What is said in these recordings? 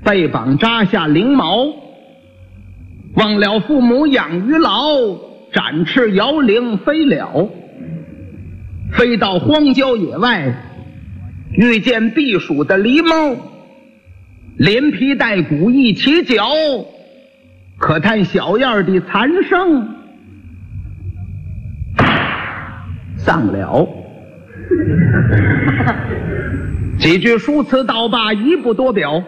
背膀扎下翎毛，忘了父母养育老，展翅摇铃飞了。飞到荒郊野外，遇见避暑的狸猫，连皮带骨一起嚼，可叹小燕的残生丧了。几句书词倒罢，一不多表。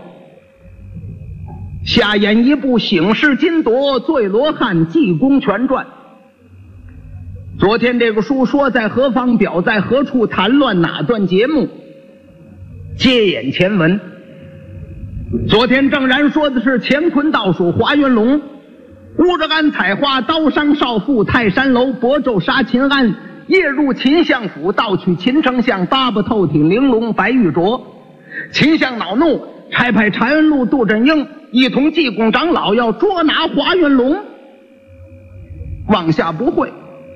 下演一部醒世金铎醉罗汉济公全传。昨天这个书说在何方，表在何处，谈论哪段节目，接演前文。昨天正然说的是乾坤倒数华云龙，乌着鞍采花，刀伤少妇泰山楼，亳州杀秦安，夜入秦相府，盗取秦丞相八部透体玲珑白玉镯。秦相恼怒，差派长安路杜振英一同济公长老要捉拿华云龙。往下不会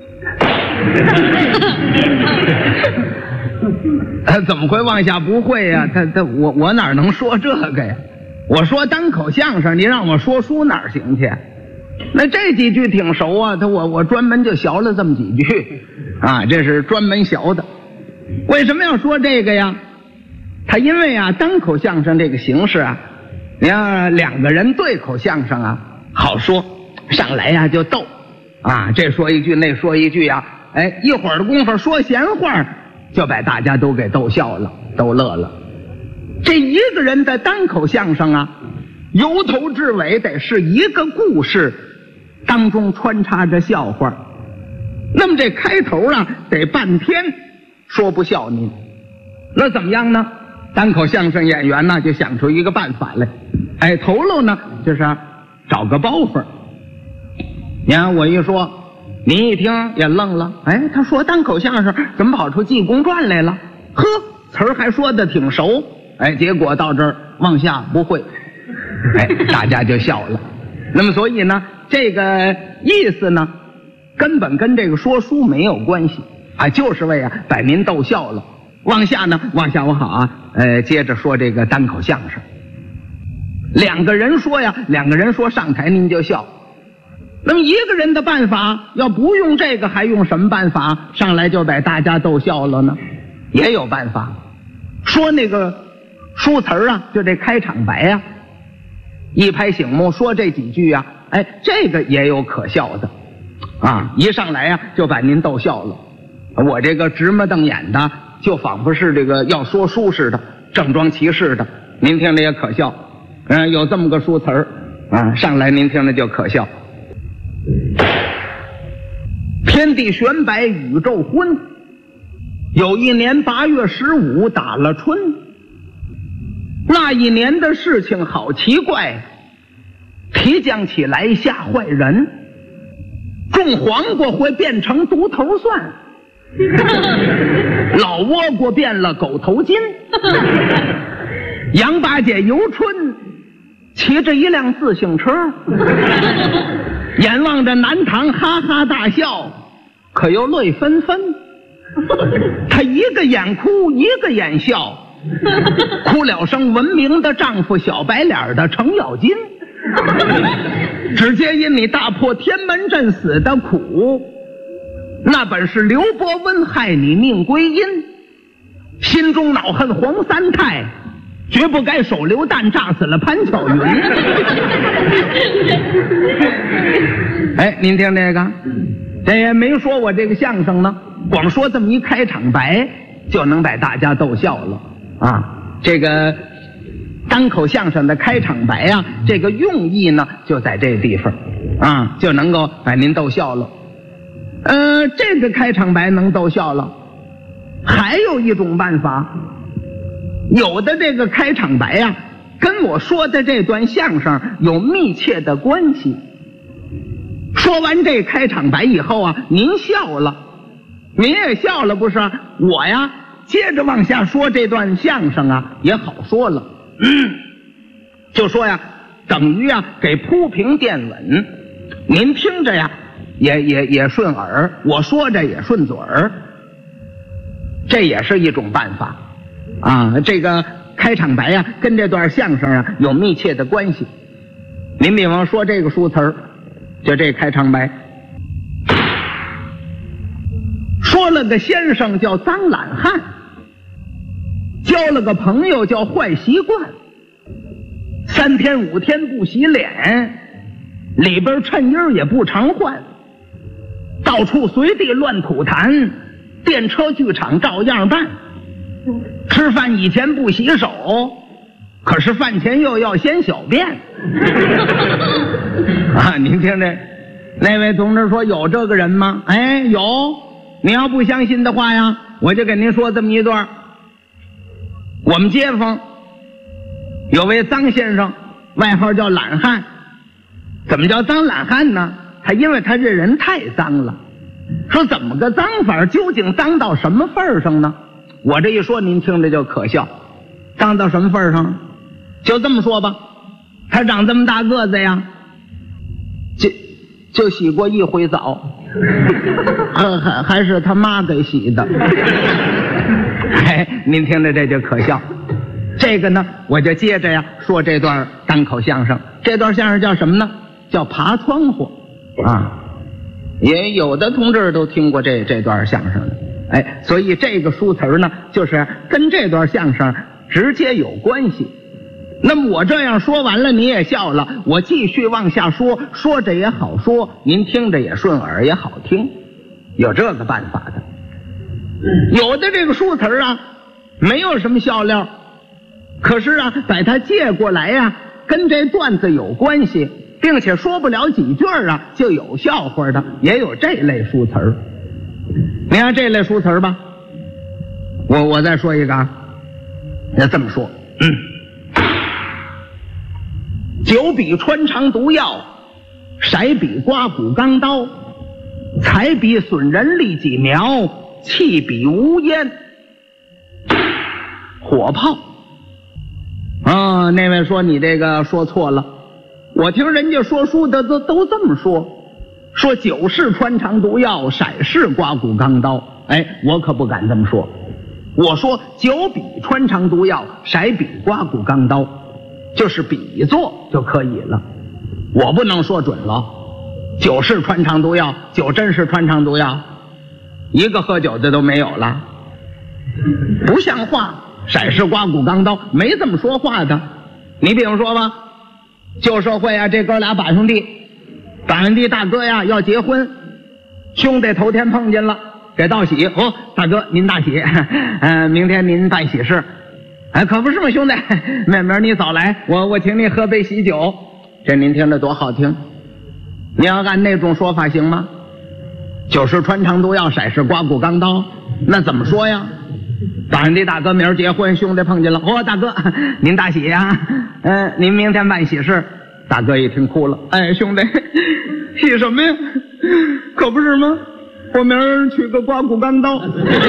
怎么会往下不会呀？我哪能说这个呀？我说单口相声，你让我说书哪儿行去？那这几句挺熟啊，我专门就学了这么几句啊，这是专门学的。为什么要说这个呀？他因为啊，单口相声这个形式啊，你要两个人对口相声啊，好说，上来呀就逗啊，这说一句那说一句啊，哎，一会儿的功夫说闲话就把大家都给逗笑了，都乐了。这一个人的单口相声啊，由头至尾得是一个故事，当中穿插着笑话。那么这开头啊，得半天说不笑您。那怎么样呢？单口相声演员呢，就想出一个办法来。哎，头喽呢，就是找个包袱。你看我一说，您一听也愣了，哎，他说单口相声怎么跑出济公传来了？呵，词儿还说的挺熟，哎，结果到这儿往下不会，哎，大家就笑了。那么所以呢，这个意思呢，根本跟这个说书没有关系啊，就是为把您逗笑了。往下呢，往下我好啊，接着说这个单口相声。两个人说呀，两个人说上台您就笑。那么一个人的办法，要不用这个还用什么办法？上来就把大家逗笑了呢？也有办法。说那个书词儿啊，就这开场白啊，一拍醒目说这几句啊，哎，这个也有可笑的啊，一上来啊就把您逗笑了。我这个直目瞪眼的，就仿佛是这个要说书似的，郑庄其事的，您听着也可笑。有这么个书词儿啊，上来您听着就可笑。天地玄白宇宙昏，有一年8月15打了春。那一年的事情好奇怪，提浆起来吓坏人。种黄瓜会变成独头蒜，老倭瓜变了狗头金。杨八姐游春骑着一辆自行车，眼望着南堂哈哈大笑，可又泪纷纷。她一个眼哭一个眼笑，哭了声闻名的丈夫小白脸的程咬金。只皆因你大破天门阵死的苦，那本是刘伯温害你命归阴。心中恼恨黄三太，绝不该手榴弹炸死了潘巧云。哎，您听这个，这也没说我这个相声呢，光说这么一开场白就能把大家逗笑了啊！这个单口相声的开场白啊，这个用意呢就在这地方啊，就能够把您逗笑了。这个开场白能逗笑了，还有一种办法。有的这个开场白啊，跟我说的这段相声有密切的关系。说完这开场白以后啊，您笑了，您也笑了不是？我呀，接着往下说这段相声啊，也好说了。就说呀，等于啊给铺平垫稳，您听着呀也顺耳，我说着也顺嘴儿，这也是一种办法。啊，这个开场白啊，跟这段相声啊有密切的关系。您比方说这个书词儿，就这开场白，说了个先生叫脏懒汉，交了个朋友叫坏习惯，3天5天不洗脸，里边衬衣也不常换，到处随地乱吐痰，电车剧场照样办，吃饭以前不洗手，可是饭前又要先小便啊！您听这那位同志说有这个人吗？哎，有。你要不相信的话呀，我就给您说这么一段。我们街坊有位张先生，外号叫懒汉。怎么叫脏懒汉呢？因为他这人太脏了。说怎么个脏法，究竟脏到什么份上呢？我这一说您听着就可笑。脏到什么份上？就这么说吧，他长这么大个子呀，就洗过一回澡，还是他妈给洗的。哎，您听着这就可笑。这个呢，我就接着呀说这段单口相声。这段相声叫什么呢？叫爬窗户啊。也有的同志都听过这段相声的。哎，所以这个书词呢，就是跟这段相声直接有关系。那么我这样说完了，你也笑了，我继续往下说，说着也好说，您听着也顺耳，也好听，有这个办法的。有的这个书词啊，没有什么笑料，可是啊，把它借过来呀，跟这段子有关系，并且说不了几句啊，就有笑话的，也有这类书词。你看这类书词吧，我再说一个啊，要这么说，酒比穿肠毒药，色比刮骨钢刀，财比损人利己苗，气比无烟火炮。啊，那位说你这个说错了，我听人家说书的都这么说，说酒是穿肠毒药，色是刮骨钢刀。哎，我可不敢这么说，我说酒比穿肠毒药，色比刮骨钢刀，就是比作就可以了，我不能说准了。酒是穿肠毒药，酒真是穿肠毒药，一个喝酒的都没有了，不像话。色是刮骨钢刀，没这么说话的。你比如说吧，旧社会啊，这哥俩把兄弟大哥呀要结婚，兄弟头天碰见了，给道喜。哦，大哥您大喜，明天您办喜事。哎，可不是嘛，兄弟，明儿你早来，我请你喝杯喜酒。这您听着多好听。你要按那种说法行吗？酒是穿肠毒药，色是刮骨钢刀，那怎么说呀？把人家大哥明儿结婚，兄弟碰见了。哦，大哥您大喜呀，您明天办喜事。大哥一听哭了。哎，兄弟，喜什么呀？可不是吗？我明儿取个刮骨钢刀。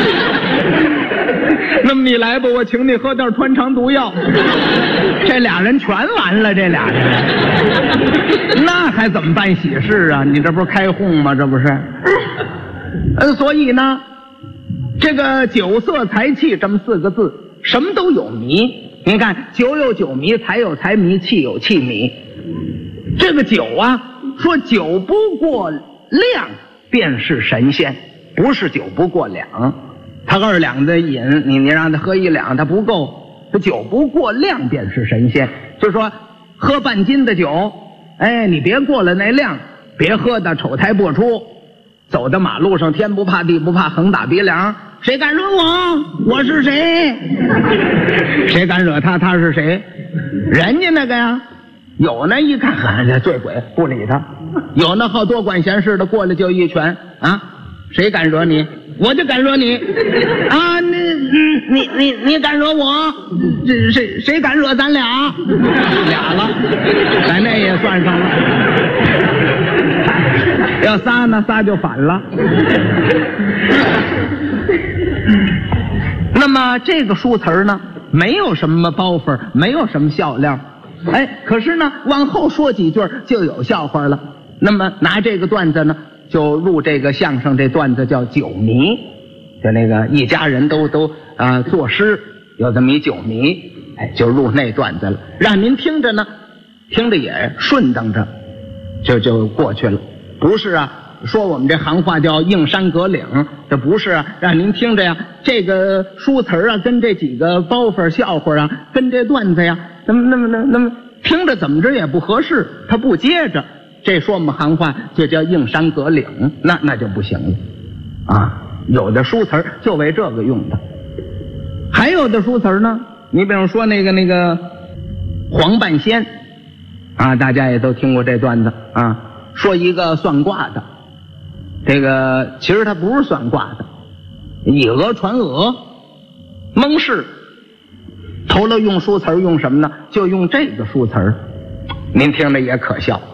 那么你来吧，我请你喝点穿肠毒药。这俩人全完了，这俩人那还怎么办喜事啊？你这不是开哄吗？这不是。所以呢，这个酒色财气这么4个字，什么都有迷。您看，酒有酒迷，财有财迷，气有气迷。这个酒啊，说酒不过量便是神仙，不是酒不过两。他2两的饮，你让他喝1两，他不够。他酒不过量便是神仙，就说喝半斤的酒，哎，你别过了那量，别喝的丑态播出，走到马路上天不怕地不怕，横打鼻梁。谁敢惹我？我是谁？谁敢惹他？他是谁？人家那个呀，有那一看这醉鬼不理他，有那好多管闲事的过来就一拳啊！谁敢惹你？我就敢惹你啊！你敢惹我？谁敢惹咱俩？俩了，咱这也算上了。要仨呢，仨就反了。那么这个书词呢，没有什么包袱，没有什么笑料，哎，可是呢，往后说几句就有笑话了。那么拿这个段子呢，就入这个相声，这段子叫酒迷，就那个一家人都作诗，有这么一酒迷。 哎，就入那段子了，让您听着呢，听着也顺当着，就过去了。不是啊，说我们这行话叫硬山革岭，这不是啊，让您听着呀，这个书词啊，跟这几个包袱笑话啊，跟这段子呀，那么听着怎么着也不合适，他不接着。这说我们行话就叫硬山革岭，那就不行了啊。有的书词就为这个用的，还有的书词呢，你比如说那个黄半仙啊，大家也都听过这段子啊，说一个算卦的，这个其实他不是算卦的，以讹传讹，蒙氏头了用书词用什么呢？就用这个书词，您听着也可笑。